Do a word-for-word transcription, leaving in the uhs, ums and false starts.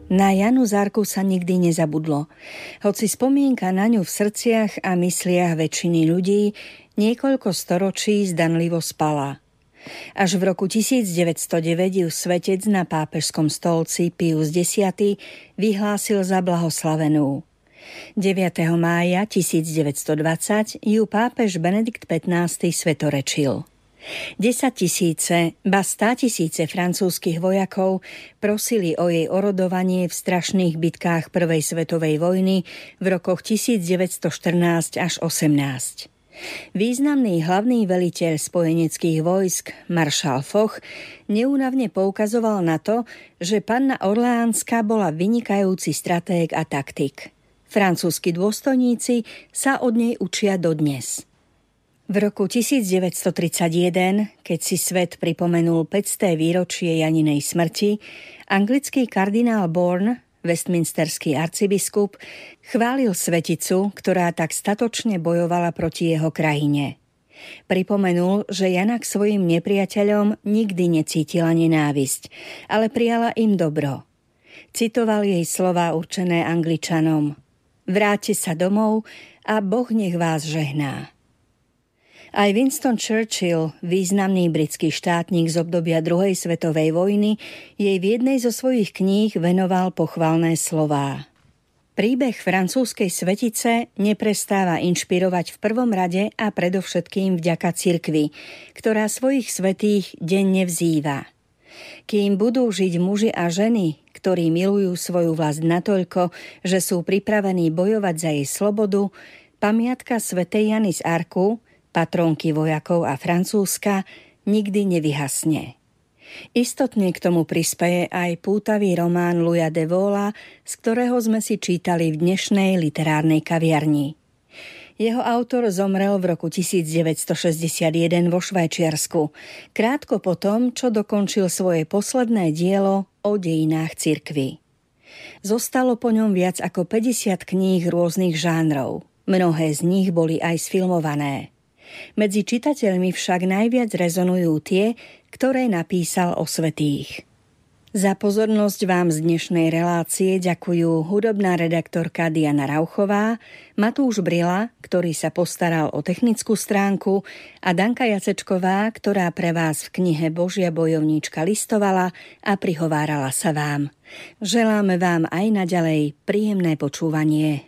Na Janu Zárku sa nikdy nezabudlo. Hoci spomienka na ňu v srdciach a mysliach väčšiny ľudí niekoľko storočí zdanlivo spala. Až v roku tisícdeväťstodeväť ju svetec na pápežskom stolci Pius X vyhlásil za blahoslavenú. deviateho mája tisícdeväťstodvadsať ju pápež Benedikt pätnásty svetorečil. Desaťtisíce, ba státisíce francúzskych vojakov prosili o jej orodovanie v strašných bitkách Prvej svetovej vojny v rokoch tisícdeväťstoštrnásť až osemnásť. Významný hlavný veliteľ spojeneckých vojsk, maršál Foch, neúnavne poukazoval na to, že panna Orleánska bola vynikajúci stratég a taktik. Francúzski dôstojníci sa od nej učia dodnes. V roku tisícdeväťstotridsaťjeden, keď si svet pripomenul päťsté výročie Janinej smrti, anglický kardinál Bourne, westminsterský arcibiskup, chválil sveticu, ktorá tak statočne bojovala proti jeho krajine. Pripomenul, že Jana k svojim nepriateľom nikdy necítila nenávisť, ale prijala im dobro. Citoval jej slová určené Angličanom: Vráťte sa domov a Boh nech vás žehná. Aj Winston Churchill, významný britský štátnik z obdobia druhej svetovej vojny, jej v jednej zo svojich kníh venoval pochvalné slová. Príbeh francúzskej svetice neprestáva inšpirovať v prvom rade a predovšetkým vďaka cirkvi, ktorá svojich svätých denne vzýva. Kým budú žiť muži a ženy, ktorí milujú svoju vlast natoľko, že sú pripravení bojovať za jej slobodu, pamiatka svätej Jany z Arku, patronky vojakov a Francúzska, nikdy nevyhasne. Istotne k tomu prispeje aj pútavý román Louisa de Wohla, z ktorého sme si čítali v dnešnej literárnej kaviarni. Jeho autor zomrel v roku tisícdeväťstošesťdesiatjeden vo Švajčiarsku, krátko po tom, čo dokončil svoje posledné dielo o dejinách cirkvi. Zostalo po ňom viac ako päťdesiat kníh rôznych žánrov. Mnohé z nich boli aj sfilmované. Medzi čitateľmi však najviac rezonujú tie, ktoré napísal o svätých. Za pozornosť vám z dnešnej relácie ďakujú hudobná redaktorka Diana Rauchová, Matúš Brila, ktorý sa postaral o technickú stránku, a Danka Jacečková, ktorá pre vás v knihe Božia bojovníčka listovala a prihovárala sa vám. Želáme vám aj naďalej príjemné počúvanie.